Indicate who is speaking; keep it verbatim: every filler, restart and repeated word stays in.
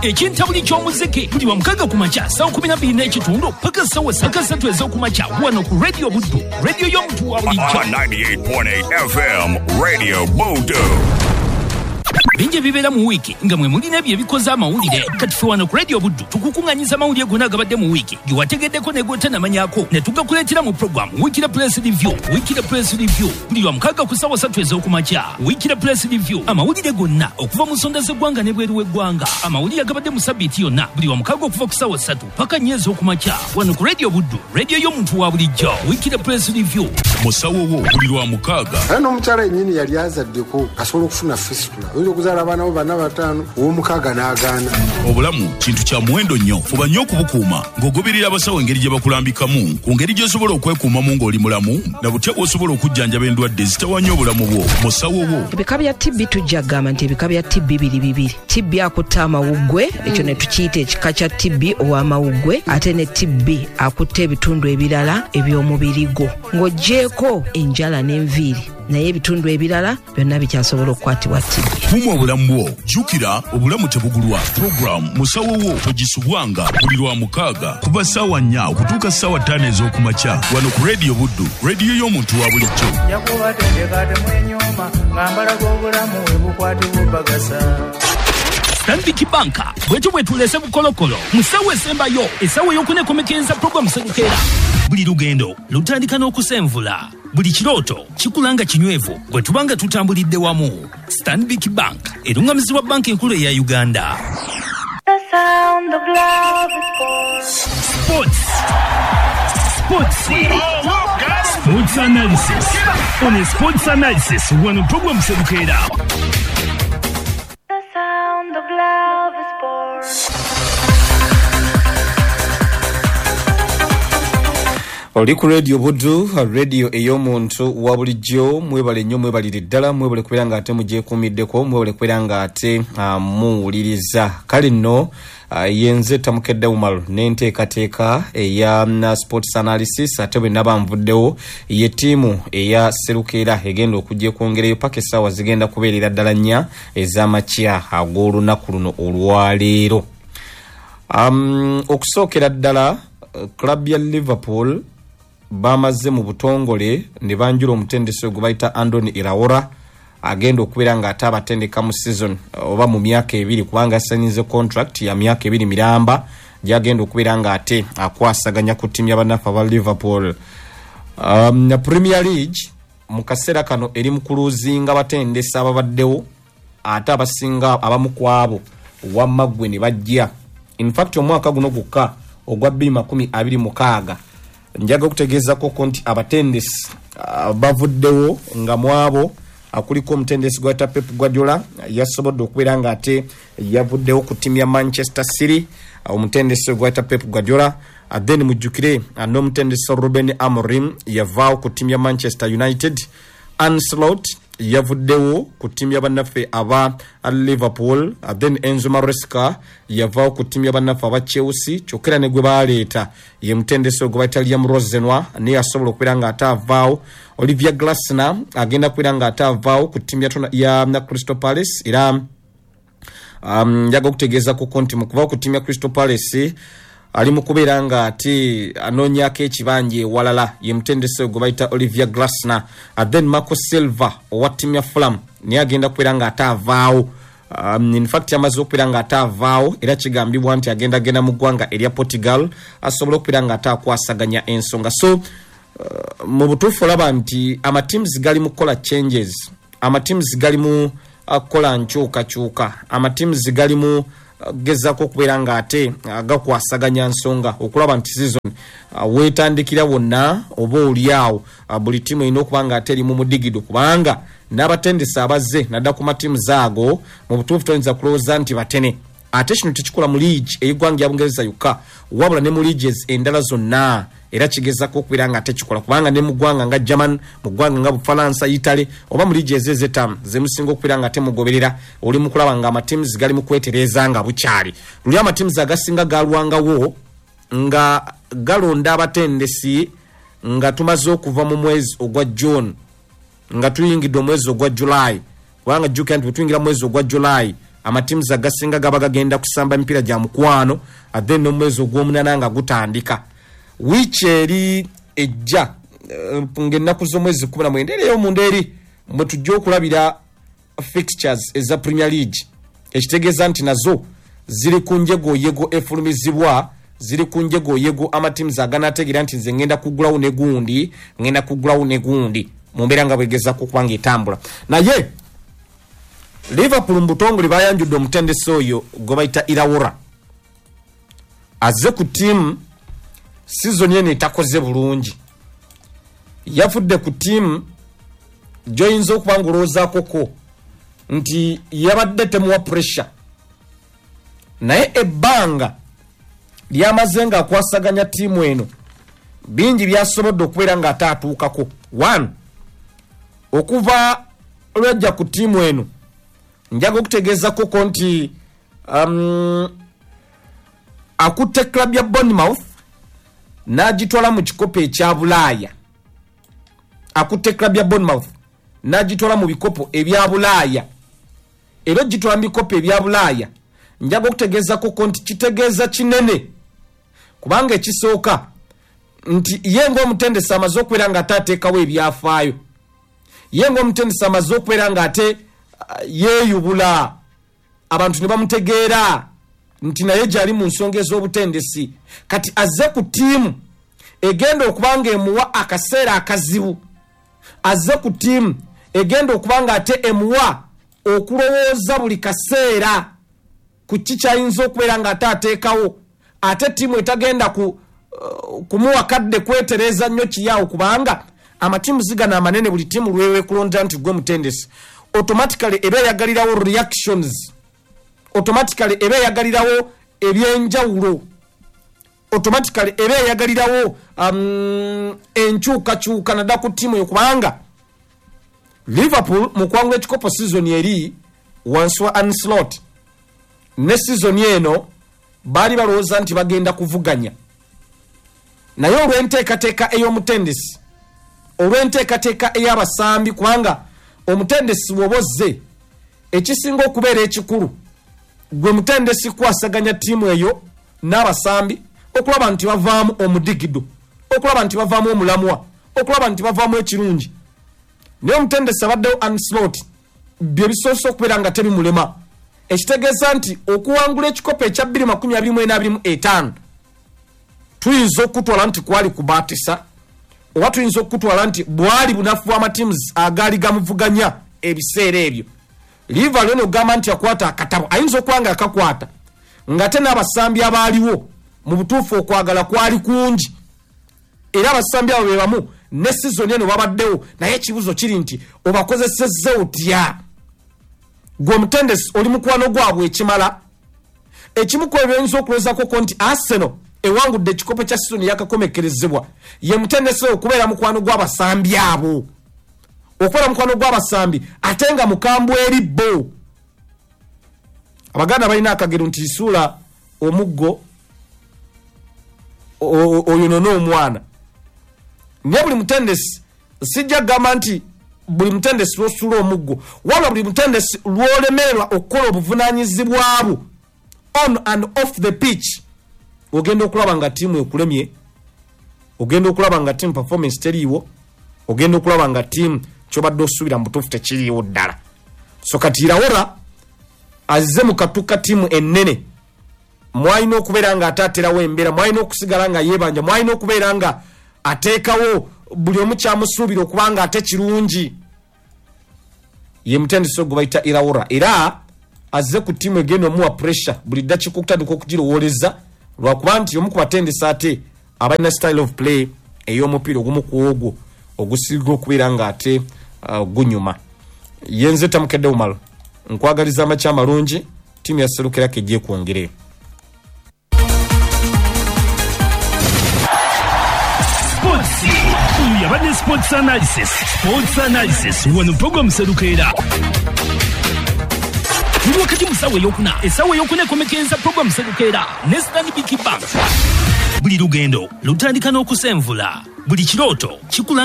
Speaker 1: ekintabuli ky'omuziki buli wa mukaga ku makya ssaawa kumi na bbiri n'ekitundu paka ssaawa ssatu ez'oku makya wano ku Radio Buddu, radio y'omuntu wa bulijjo.
Speaker 2: ninety-eight point eight F M Radio Buddu.
Speaker 1: Bingi bibeera mu wiiki nga mwe mulina ebyo ebikoze amawulire. Kati ffe wano ku Radio Buddu tukukunganyiza amawulire gonna agabadde mu wiiki ge wategeddeko ne gw'otanamanyako ne tugakuleetera mu programu Weekly Press Review. Weekly Press Review buli wa mukaga ku ssaawa ssatu ez'oku makya. Weekly Press Review amawulire gonna okuva mu nsonda z'eggwanga n'ebweru w'eggwanga. Amawulire agabadde mu sabbiiti yonna buli wa mukaga okuva ku ssaawa ssatu paka nnya ez'oku makya wano ku Radio Buddu, radio y'omuntu wa bulijjo. Weekly Press Review
Speaker 2: musawo wo buli lwa mukaga.
Speaker 3: Ano omukyala yennyini yali azaddeko asobola okufuna fistula. Oyinza okuzaala abaana bo bana bataano ow'omukaga n'agaana.
Speaker 2: Obulamu kintu kya muwendo nnyo. Fuba nnyo okubukuuma ng'ogoberera abasawo engeri gye bakulambikamu ku ngeri gy'osobola okwekuumamu ng'oli mulamu na butya bw'osobola okujjanjaba endwadde zitawanya obulamu bwo. Musawo wo.
Speaker 4: Ebika bya T B tujja gamba nti ebika bya T B biri bibiri. T B akutta amawuggwe, ekyo ne tukiyita ekika kya T B ow'amawuggwe, ate ne T B akutta ebitundu ebirala eby'omubiri gwo. Ng'oggyeko enjala n'enviiri, naye ebitundu ebirala byonna bikyasobola okukwatibwa T B.
Speaker 2: Kuuma obulamu bwo. Jjukira obulamu tebugulwa. Program musawo wo ogisubwanga buli lwa mukaaga kuva ssaawa nnya okutuuka ssaawa ttaano ez'okumakya wano ku Radio Buddu, radio y'omuntu wa bulijjo.
Speaker 1: Stanbic Bank bwetyo bwetulese bukolokolo mu ssaawa esembayo, essaawa ey'okuneekomekereza programu Sedukeera. Buli lugendo lutandika n'okusenvula. Buli kirooto kikulanga kinywevu gwe tubanga tutambulidde wamu. Stanbic Bank erungamizibwa banka enkulu eya Uganda.
Speaker 5: The sound of love is
Speaker 1: Sports. Sports. Sports analysis. On a sports analysis, one program Sedukeera.
Speaker 5: The sound of love is born.
Speaker 6: Oli ku Radio Buddu, radio ey'omuntu wa bulijjo. Mwebale nnyo, mwebalire ddala, mwebale kubeera ng'ate mugyekuumiddeko, mwebale kubeera ng'ate uh, muwuliriza. Kale nno uh, yenze Tamukedde Umar n'enteekateeka eya uh, sports analysis ate bwe naba nvuddewo ye ttiimu eya Serukeera egenda okugyekwongerayo paka essaawa zigenda kubeerera ddala nnya ez'amakya ag'olunaku luno olwaleero. Um, okusookera ddala uh, club ya Liverpool bamaze mu butongole ne banjula omutendesi gwe bayita Andoni Iraola agenda okubeera ng'ate abatendeka mu season oba mu myaka ebiri kubanga asanyize contract ya myaka ebiri miramba gyagenda okubeera ng'ate akwasaganya ku ttiimu y'abanafu aba Liverpool. Um, na Premier League mu kaseera kano eri mu kuluzinga batendesa ababaddewo ate abasinga abamu ku abo wamaggwe ne bajja. In fact omwaka guno gukka ogwa bbiri makumi abiri mukaaga njaga okutegeeza ko nti abatendesi uh, bavuddewo nga mwabo akuliko omutendesi gwa Pep Guardiola yasobodde okubeera ng'ate yavuddewo ku ttiimu ya Manchester City. Omutendesi gwa Pep Guardiola uh, then mujjukire uh, n'omutendesi Ruben Amorim yavaawo ku ttiimu ya Manchester United. Ancelotti yavuddewo ku ttiimu y'abannaffe aba Liverpool. Uh, then Enzo Maresca yavaawo ku ttiimu y'abannaffe aba Chelsea. Kyokera ne gwe baaleeta ye mutendesi gwe bayita Liam Rosenwa naye asobola okubeera ng'ate avaawo. Olivier Glasner agenda kubeera ng'ate avaawo ku ttiimu ya Crystal Palace era um, njaga okutegeeza ku nti mu kuvaawo ku ttiimu ya Crystal Palace ali mu kubeera ng'ate anoonyako ekibanja ewalala ye mutendesi gwe bayita Olivier Glasner. Uh, then Marco Silva owa ttiimu ya Fulham naye agenda kubeera ng'ate avaawo. Um, in fact yamaze okubeera ng'ate avaawo era kigambibwa nti agenda genda mu ggwanga erya Portugal asobola okubeera ng'ate akwasaganya ensonga. So uh, mu butuufu olaba nti amatiimuzi gali mu kukola changes, amatiimuzi gali mu kukola uh, nkyukakyuka, amatiimuzi gali mu uh, gezaako okubeera ng'ate uh, gakwasaganya nsonga okulaba nti season uh, weetandikira wonna oba oliawo uh, buli ttiimu erina okuba ng'ate eri mu mudigido kubanga n'abatendesi abazze nadda ku matiimu zaago mu butuufu toyinza kulowooza nti batene. Ate kino tekikola mu liigi ey'eggwanga ya Bungereza yokka wabula ne mu liiges endala zonna era kigezaako okubeera nga tekikola kubanga ne mu ggwanga nga German, mu ggwanga nga Bufalansa, Italy oba mu liigi ez'ezetamu zemusinga okubeera nga temugoberera oli mu kulaba nga amatiimu gali mu kwetereeza nga bukyali. Luli amatiimu agasinga galwangawo nga galonda abatendesi nga tumaze okuva mu mwezi ogwa June nga tuyingidde omwezi ogwa July kubanga jjukira nti bwe tuyingira mwezi ogwa July amatimu agasinga gaba gagenda kusamba emipiira gya mukwano ate n'omwezi ogw'omunana nga gutandika wiiki eri ejja ng'ennaku z'omwezi kumi na mwenda ereyo omundu eri mwe tujja okulabira fixtures eza Premier League ekitegeeza nti nazo ziri ku njegoyego efulumizibwa ziri ku njegoyego amatimu aganategeera nti nze ngenda kugulawo ne gundi ngenda kugulawo ne gundi mu mbeera nga bwegeza kubanga etambula naye Liverpool mbutongole bayanjudde omutendesi oyo gwe bayita Irawora azze ku tiimu season eno etakoze bulungi yafudde ku tiimu joyinza okuba ng'olowoozaakoko nti yabadde temuwa pressure naye ebbanga lyamaze nga akwasaganya tiimu eno bingi byasobodde okubeera ng'ate atuukako one okuva lwajja ku tiimu eno njaga okutegeezakoko nti um, akutte club ya Bournemouth n'agitwala mu kikopo ekya Bulaaya akutte club ya Bournemouth n'agitwala mu bikopo ebya Bulaaya era gitwala mu bikopo ebya Bulaaya njaga okutegeezakoko nti kitegeeza kinene kubanga ekisooka nti ye ng'omutendesi amaze okubeera ng'ate ateekawo ebyafaayo ye ng'omutendesi amaze okubeera ng'ate uh, yeeyubula abantu ne bamutegeera nti naye gyali mu nsonga ez'obutendesi kati azze ku tiimu egenda okuba ng'emuwa akaseera akazibu azze ku tiimu egenda okuba ng'ate emuwa okulowooza buli kaseera ku kikyayinza okubeera ng'ate ateekawo ate tiimu etagenda ku uh, kumuwa kadde kwetereza nnyo kiyaawo kubanga amatiimu zigana amanene buli tiimu lwewe kulonda nti gwe mutendesi automatically eba eyagalirawo reactions automatically eba eyagalirawo ebyenjawulo automatically eba eyagalirawo um, enkyukakyuka nadda ku tiimu eyo kubanga Liverpool mu kwangula ekikopo season eri wansi wa Ancelotti ne season eno baali balowooza nti bagenda kuvuganya naye olw'enteekateeka ey'omutendesi olw'enteekateeka ey'abasambi kubanga omutendesi bw'obozze ekisinga okubeera ekikulu gwe mutendesi kwasaganya tiimu eyo n'abasambi okulaba nti bavaamu omudigido okulaba nti bavaamu omulamwa okulaba nti bavaamu ekirungi naye omutendesi abaddewo Ancelotti bye bisoose okubeera nga tebimulema ekitegeeza nti okuwangula ekikopo ekya bbiri makumi abiri mu ena abiri mu etaano tuyinza okutwala nti kwali kubaatisa oba tuyinza okutwala nti bwali bunafu bw'amatiimu agaali gamuvuganya ebiseera ebyo liva lyono ogamba nti akwata akatabo ayinza okuba nga akakwata ng'ate n'abasambi abaaliwo mu butuufu okwagala kwali kungi era abasambi abo be bamu ne sizoni eno babaddewo naye ekibuzo kiri nti obakozesezza otya gwe omutendesi oli mukwano gwabwe ekimala ekimu ku ebyo oyinza okulowoozako nti Arsenal ewangudde ekikopo kya sizoni yakakomekerezebwa ye mutendesi okubeera mukwano gw'abasambi abo okubeera mukwano gw'abasambi ate nga mukambwe eri bo abaganda balina akagero nti isuula omuggo oyonona omwana naye buli mutendesi sijja gamba nti buli mutendesi lw'osuula omuggo wabula buli mutendesi lw'olemererwa okukola obuvunaanyizibwa bwo on and off the pitch ogenda okulaba nga tiimu ekulemye ogenda okulaba nga tiimu performance teriiwo ogenda okulaba nga tiimu kyobadde osuubira mu butuufu tekiriiwo ddala so kati Irawora azze mu katuka tiimu ennene mwalina okubeera nga ate aterawo embeera mwalina okusigala nga yeebanja mwalina okubeera nga ateekawo buli omu kyamusuubira okuba nga ate kirungi ye mutendesi ogwo bayita Irawora era azze ku tiimu egenda omuwa pressure buli ddakiika okutandika okugirowooleza lwakuba nti omu ku batendesi ate abalina style of play ey'omupiira ogumu ku ogwo ogusiga okubeera nga ate uh, gunyuma yenze tamukedde umalo nkwagaliza amakya amalungi tiimu yaserukirako ejja ekwongereyo
Speaker 1: yabadde sports analysis sports analysis wano program serukeera tuli wakati mu ssaawa eyokuna essaawa eyokuna ekomekenza program serukeera ne Stanbic Bank buli lugendo lutandika n'okusenvula buli kirooto kikula